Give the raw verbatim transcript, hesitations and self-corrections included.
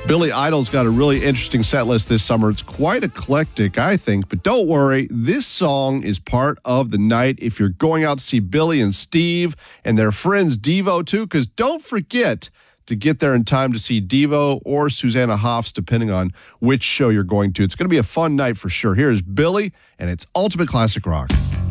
Billy Idol's got a really interesting set list this summer. It's quite eclectic, I think. But don't worry, this song is part of the night if you're going out to see Billy and Steve and their friends Devo too, because don't forget to get there in time to see Devo or Susanna Hoffs, depending on which show you're going to. It's going to be a fun night for sure. Here's Billy, and it's Ultimate Classic Rock.